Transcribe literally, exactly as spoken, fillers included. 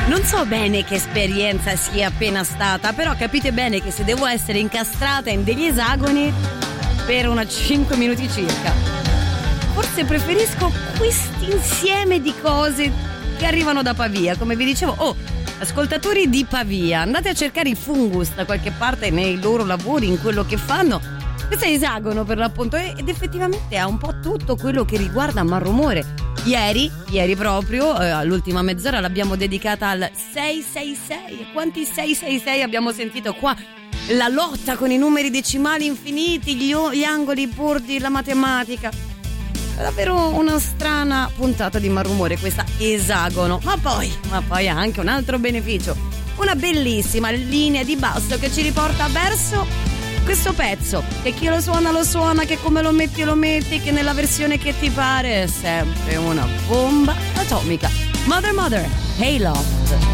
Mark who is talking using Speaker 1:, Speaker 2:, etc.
Speaker 1: Non so bene che esperienza sia appena stata, però capite bene che se devo essere incastrata in degli esagoni per una cinque minuti circa, forse preferisco questo insieme di cose che arrivano da Pavia. Come vi dicevo, oh, ascoltatori di Pavia, andate a cercare i Fungus da qualche parte nei loro lavori, in quello che fanno. Questo è esagono per l'appunto ed effettivamente ha un po' tutto quello che riguarda Malrumore. Ieri, ieri proprio, eh, all'ultima mezz'ora l'abbiamo dedicata al sei sei sei. E quanti sei sei sei abbiamo sentito qua? La lotta con i numeri decimali infiniti, gli, gli angoli, i bordi, la matematica. È davvero una strana puntata di Malrumore questa, esagono. Ma poi, ma poi ha anche un altro beneficio. Una bellissima linea di basso che ci riporta verso questo pezzo, che chi lo suona lo suona, che come lo metti lo metti, che nella versione che ti pare è sempre una bomba atomica. Mother Mother, Hey Love.